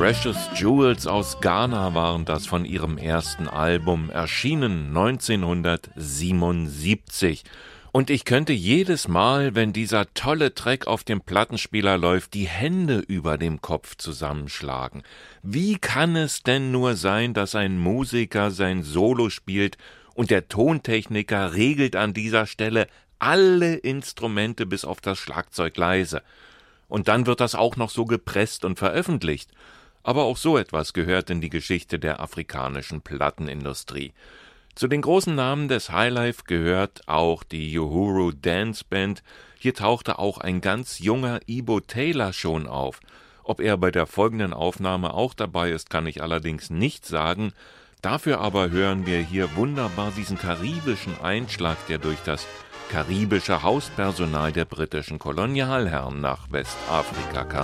Precious Jewels aus Ghana waren das von ihrem ersten Album, erschienen 1977. Und ich könnte jedes Mal, wenn dieser tolle Track auf dem Plattenspieler läuft, die Hände über dem Kopf zusammenschlagen. Wie kann es denn nur sein, dass ein Musiker sein Solo spielt und der Tontechniker regelt an dieser Stelle alle Instrumente bis auf das Schlagzeug leise? Und dann wird das auch noch so gepresst und veröffentlicht. Aber auch so etwas gehört in die Geschichte der afrikanischen Plattenindustrie. Zu den großen Namen des Highlife gehört auch die Uhuru Dance Band. Hier tauchte auch ein ganz junger Ibo Taylor schon auf. Ob er bei der folgenden Aufnahme auch dabei ist, kann ich allerdings nicht sagen. Dafür aber hören wir hier wunderbar diesen karibischen Einschlag, der durch das karibische Hauspersonal der britischen Kolonialherren nach Westafrika kam.